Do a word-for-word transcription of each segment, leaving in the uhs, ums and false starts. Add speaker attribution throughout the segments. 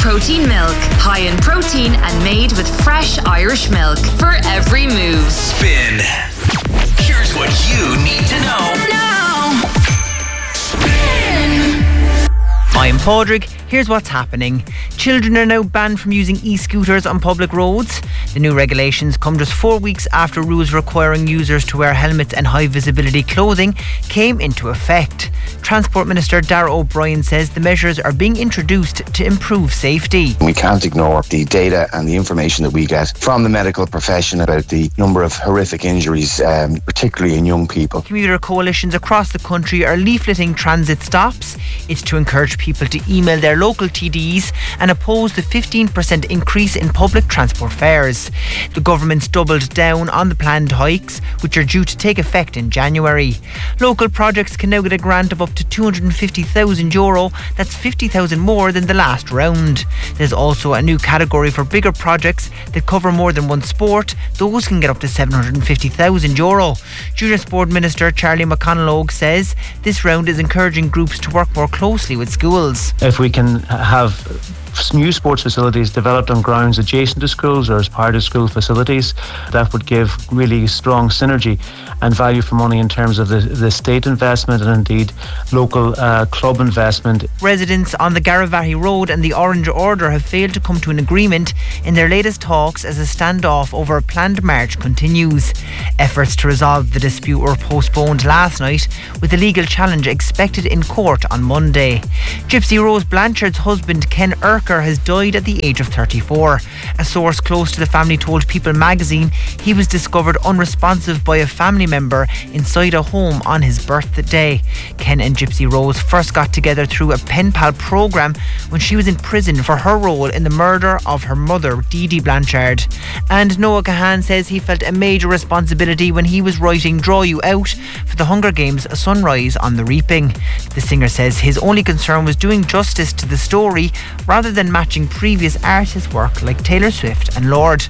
Speaker 1: protein milk. High in protein and made with fresh Irish milk for every move.
Speaker 2: Spin. Here's what you need to know now. Spin.
Speaker 3: I'm Padraig. Here's what's happening. Children are now banned from using e-scooters on public roads. The new regulations come just four weeks after rules requiring users to wear helmets and high visibility clothing came into effect. Transport Minister Darragh O'Brien says the measures are being introduced to improve safety.
Speaker 4: We can't ignore the data and the information that we get from the medical profession about the number of horrific injuries, um, particularly in young people.
Speaker 3: Commuter coalitions across the country are leafleting transit stops. It's to encourage people to email their local T Ds and oppose the fifteen percent increase in public transport fares. The government's doubled down on the planned hikes, which are due to take effect in January. Local projects can now get a grant of up to two hundred fifty thousand euro. That's fifty thousand more than the last round. There's also a new category for bigger projects that cover more than one sport. Those can get up to seven hundred fifty thousand euro. Junior Sport Minister Charlie McConalogue says this round is encouraging groups to work more closely with schools.
Speaker 5: If we can have new sports facilities developed on grounds adjacent to schools or as part of school facilities, that would give really strong synergy and value for money in terms of the, the state investment and indeed local uh, club investment.
Speaker 3: Residents on the Garavaghey Road and the Orange Order have failed to come to an agreement in their latest talks as a standoff over a planned march continues. Efforts to resolve the dispute were postponed last night, with a legal challenge expected in court on Monday. Gypsy Rose Blanchard's husband Ken Urker has died at the age of thirty-four. A source close to the family told People magazine he was discovered unresponsive by a family member inside a home on his birthday. Ken and Gypsy Rose first got together through a pen pal programme when she was in prison for her role in the murder of her mother, Dee Dee Blanchard. And Noah Kahan says he felt a major responsibility when he was writing Draw You Out for the Hunger Games Sunrise on the Reaping. The singer says his only concern was doing justice to the story rather than matching previous artists' work like Taylor Swift and Lorde.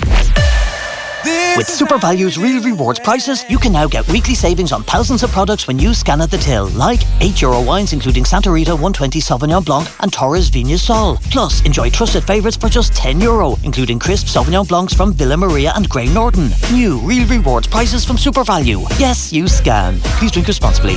Speaker 6: With SuperValue's Real Rewards prices, you can now get weekly savings on thousands of products when you scan at the till, like eight euro wines including Santa Rita one twenty Sauvignon Blanc and Torres Viña Sol. Plus, enjoy trusted favourites for just ten euro, including crisp Sauvignon Blancs from Villa Maria and Grey Norton. New Real Rewards prices from SuperValue. Yes, you scan. Please drink responsibly.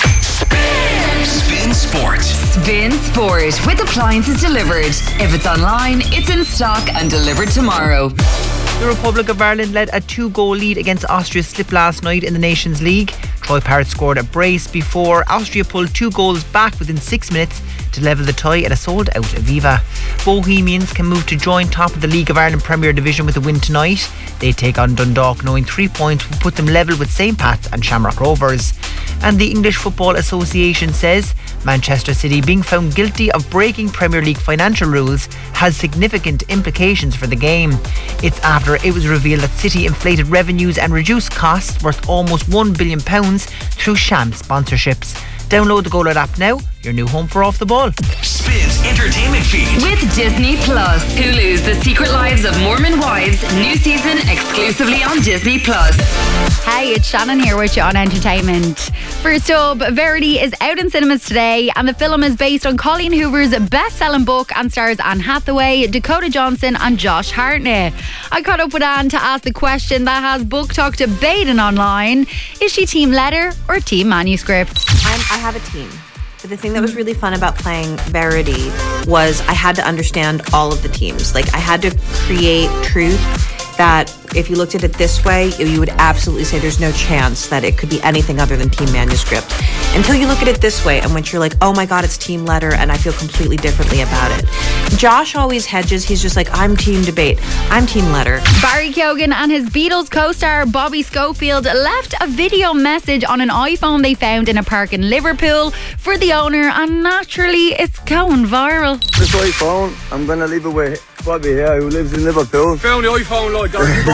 Speaker 2: Spin Sport.
Speaker 1: Spin Sport with appliances delivered. If it's online, it's in stock and delivered tomorrow.
Speaker 3: The Republic of Ireland led a two-goal lead against Austria's slip last night in the Nations League. Troy Parrott scored a brace before Austria pulled two goals back within six minutes to level the tie at a sold-out Aviva. Bohemians can move to join top of the League of Ireland Premier Division with a win tonight. They take on Dundalk, knowing three points will put them level with Saint Pat's and Shamrock Rovers. And the English Football Association says Manchester City being found guilty of breaking Premier League financial rules has significant implications for the game. It's after it was revealed that City inflated revenues and reduced costs worth almost one billion pounds through sham sponsorships. Download the Go Loud app now, your new home for Off the Ball.
Speaker 2: Spin's entertainment feed.
Speaker 1: With Disney Plus. Hulu's The Secret Lives of Mormon Wives. New season exclusively on Disney Plus.
Speaker 7: Hey, it's Shannon here with you on Entertainment. First up, Verity is out in cinemas today, and the film is based on Colleen Hoover's best-selling book and stars Anne Hathaway, Dakota Johnson and Josh Hartnett. I caught up with Anne to ask the question that has Book Talk debating online. Is she team letter or team manuscript?
Speaker 8: I'm, I have a team. But the thing that was really fun about playing Verity was I had to understand all of the teams. Like, I had to create truth that if you looked at it this way, you would absolutely say there's no chance that it could be anything other than team manuscript. Until you look at it this way, and once you're like, oh my God, it's team letter, and I feel completely differently about it. Josh always hedges. He's just like, I'm team debate. I'm team letter.
Speaker 7: Barry Keoghan and his Beatles co-star Bobby Schofield left a video message on an iPhone they found in a park in Liverpool for the owner, and naturally it's going viral.
Speaker 9: This iPhone, I'm going to leave it with Bobby here, who lives in Liverpool.
Speaker 10: Found the iPhone, like, don't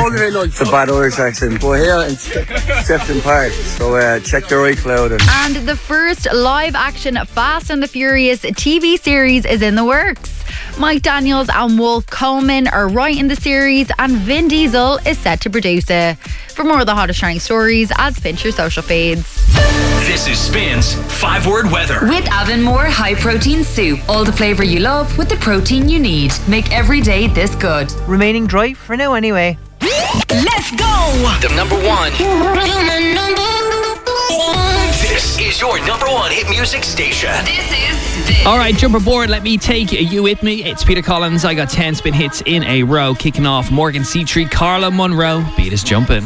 Speaker 9: the bad Irish accent. But here in Sefton Park, so uh, check the right cloud. And,
Speaker 7: and the first live-action Fast and the Furious T V series is in the works. Mike Daniels and Wolf Coleman are writing the series, and Vin Diesel is set to produce it. For more of the hottest trending stories, add Spin to your social feeds.
Speaker 2: This is Spin's five-word weather.
Speaker 1: With Avonmore High Protein Soup. All the flavour you love with the protein you need. Make every day this good.
Speaker 3: Remaining dry for now anyway.
Speaker 2: Let's go! The number one. This is your number one hit music station.
Speaker 1: This is Spin.
Speaker 10: All right, jump aboard. Let me take you with me. It's Peter Collins. I got ten Spin hits in a row. Kicking off Morgan Seatree, Carla Monroe. Beat us jumping.